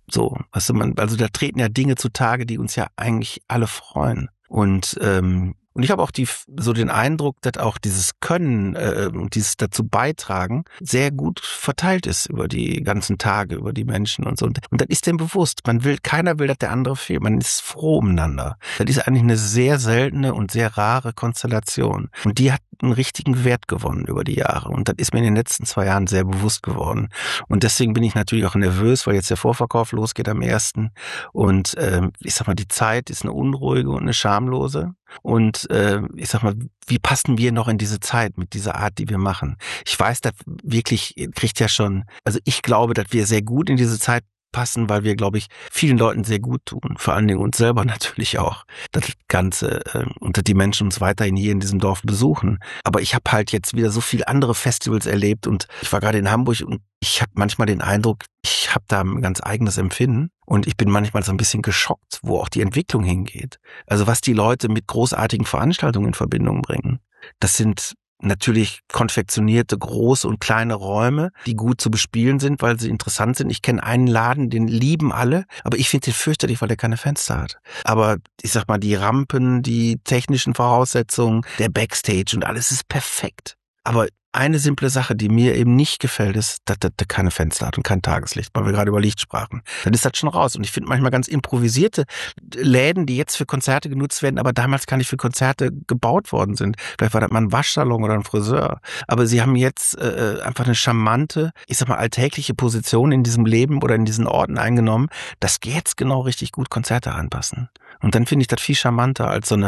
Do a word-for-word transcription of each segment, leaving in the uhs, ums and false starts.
So, weißt du, man, also da treten ja Dinge zutage, die uns ja eigentlich alle freuen. Und ähm, und ich habe auch die so den Eindruck, dass auch dieses Können äh, und dieses dazu beitragen sehr gut verteilt ist über die ganzen Tage, über die Menschen und so. Und, und das ist dem bewusst. Man will, keiner will, dass der andere fehlt. Man ist froh umeinander. Das ist eigentlich eine sehr seltene und sehr rare Konstellation. Und die hat einen richtigen Wert gewonnen über die Jahre. Und das ist mir in den letzten zwei Jahren sehr bewusst geworden. Und deswegen bin ich natürlich auch nervös, weil jetzt der Vorverkauf losgeht am ersten. Und ähm, ich sag mal, die Zeit ist eine unruhige und eine schamlose. Und äh, ich sag mal, wie passen wir noch in diese Zeit mit dieser Art, die wir machen? Ich weiß, das wirklich kriegt ja schon, also ich glaube, dass wir sehr gut in diese Zeit passen, weil wir, glaube ich, vielen Leuten sehr gut tun. Vor allen Dingen uns selber natürlich auch. Das Ganze, äh, und dass die Menschen uns weiterhin hier in diesem Dorf besuchen. Aber ich habe halt jetzt wieder so viele andere Festivals erlebt und ich war gerade in Hamburg und ich habe manchmal den Eindruck, ich habe da ein ganz eigenes Empfinden und ich bin manchmal so ein bisschen geschockt, wo auch die Entwicklung hingeht. Also was die Leute mit großartigen Veranstaltungen in Verbindung bringen. Das sind natürlich konfektionierte große und kleine Räume, die gut zu bespielen sind, weil sie interessant sind. Ich kenne einen Laden, den lieben alle, aber ich finde den fürchterlich, weil der keine Fenster hat. Aber ich sag mal, die Rampen, die technischen Voraussetzungen, der Backstage und alles ist perfekt. Aber eine simple Sache, die mir eben nicht gefällt, ist, dass der keine Fenster hat und kein Tageslicht, weil wir gerade über Licht sprachen. Dann ist das schon raus. Und ich finde manchmal ganz improvisierte Läden, die jetzt für Konzerte genutzt werden, aber damals gar nicht für Konzerte gebaut worden sind. Vielleicht war das mal ein Waschsalon oder ein Friseur. Aber sie haben jetzt äh, einfach eine charmante, ich sag mal, alltägliche Position in diesem Leben oder in diesen Orten eingenommen, dass jetzt genau richtig gut Konzerte anpassen. Und dann finde ich das viel charmanter als so eine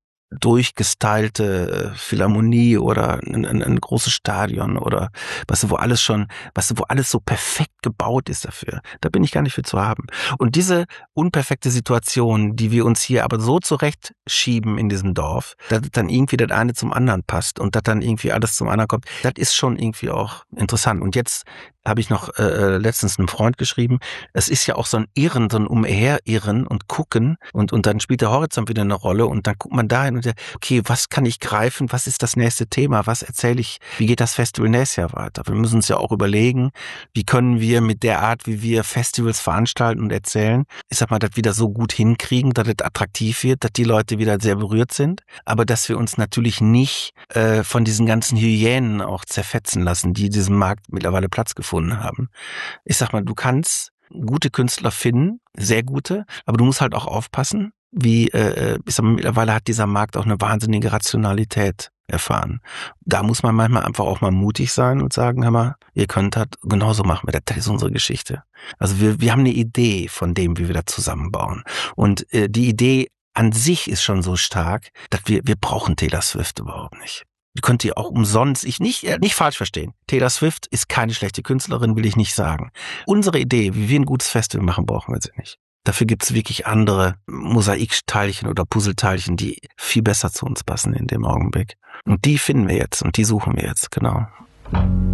durchgestylte Philharmonie oder ein, ein, ein großes Stadion oder weißt du, wo alles schon, weißt du, wo alles so perfekt gebaut ist dafür. Da bin ich gar nicht für zu haben. Und diese unperfekte Situation, die wir uns hier aber so zurechtschieben in diesem Dorf, dass dann irgendwie das eine zum anderen passt und dass dann irgendwie alles zum anderen kommt, das ist schon irgendwie auch interessant. Und jetzt habe ich noch äh, letztens einem Freund geschrieben, es ist ja auch so ein Irren, so ein Umherirren und Gucken und und dann spielt der Horizont wieder eine Rolle und dann guckt man dahin und sagt, okay, was kann ich greifen, was ist das nächste Thema, was erzähle ich, wie geht das Festival nächstes Jahr weiter? Wir müssen uns ja auch überlegen, wie können wir mit der Art, wie wir Festivals veranstalten und erzählen, ich sag mal, das wieder so gut hinkriegen, dass es attraktiv wird, dass die Leute wieder sehr berührt sind, aber dass wir uns natürlich nicht äh, von diesen ganzen Hyänen auch zerfetzen lassen, die diesem Markt mittlerweile Platz gefunden haben. Ich sag mal, du kannst gute Künstler finden, sehr gute, aber du musst halt auch aufpassen, wie, äh, ich sag mal, mittlerweile hat dieser Markt auch eine wahnsinnige Rationalität erfahren. Da muss man manchmal einfach auch mal mutig sein und sagen, hör mal, ihr könnt das genauso machen, das ist unsere Geschichte. Also wir, wir haben eine Idee von dem, wie wir das zusammenbauen. Und äh, die Idee an sich ist schon so stark, dass wir, wir brauchen Taylor Swift überhaupt nicht. Ihr könnt ihr auch umsonst, ich nicht, nicht falsch verstehen. Taylor Swift ist keine schlechte Künstlerin, will ich nicht sagen. Unsere Idee, wie wir ein gutes Festival machen, brauchen wir sie nicht. Dafür gibt's wirklich andere Mosaikteilchen oder Puzzleteilchen, die viel besser zu uns passen in dem Augenblick. Und die finden wir jetzt und die suchen wir jetzt, genau.